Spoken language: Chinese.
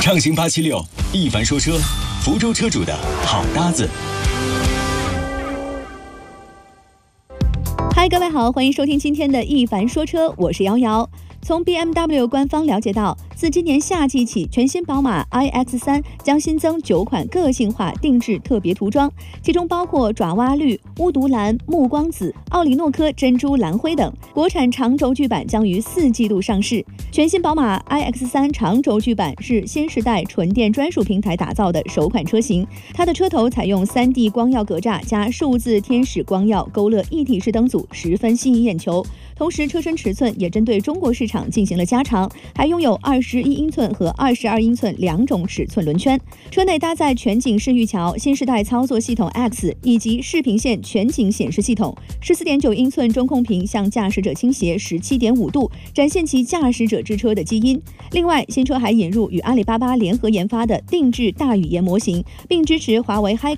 畅行876，一凡说车，福州车主的好搭子。 嗨，各位好，欢迎收听今天的一凡说车，我是瑶瑶。从 BMW 官方了解到，自今年夏季起，全新宝马 iX3 将新增9款个性化定制特别涂装，其中包括爪哇绿、巫毒蓝、暮光紫、奥里诺科珍珠蓝灰等。国产长轴距版将于4季度上市。全新宝马 iX3 长轴距版是新时代纯电专属平台打造的首款车型，它的车头采用3D 光耀格栅加数字天使光耀勾勒一体式灯组，十分吸引眼球。同时，车身尺寸也针对中国市场进行了加长，还拥有21英寸和22英寸2种尺寸轮圈。车内搭载全景式玉桥、新时代操作系统 X 以及视频线全景显示系统。14.9英寸中控屏向驾驶者倾斜17.5度，展现其驾驶者之车的基因。另外，新车还引入与阿里巴巴联合研发的定制大语言模型，并支持华为